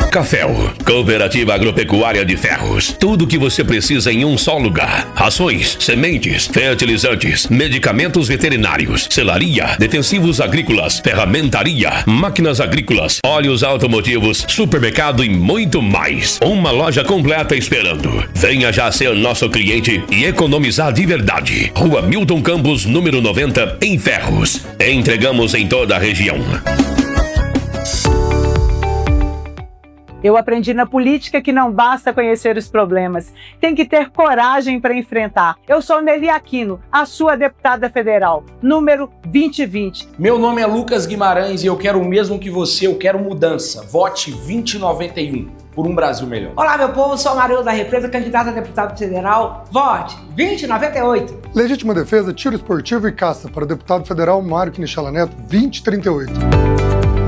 Caféu, Cooperativa Agropecuária de Ferros. Tudo o que você precisa em um só lugar. Rações, sementes, fertilizantes, medicamentos veterinários, selaria, defensivos agrícolas, ferramentaria, máquinas agrícolas, óleos automotivos, supermercado e muito mais. Uma loja completa esperando. Venha já ser nosso cliente e economizar de verdade. Rua Milton Campos, número 90, em Ferros. Entregamos em toda a região. Eu aprendi na política que não basta conhecer os problemas, tem que ter coragem para enfrentar. Eu sou Nelly Aquino, a sua deputada federal, número 2020. Meu nome é Lucas Guimarães e eu quero o mesmo que você, eu quero mudança. Vote 2091 por um Brasil melhor. Olá, meu povo, sou a Marília da Represa, candidata a deputado federal. Vote 2098. Legítima defesa, tiro esportivo e caça para o deputado federal Mário Quinichela Neto, 2038.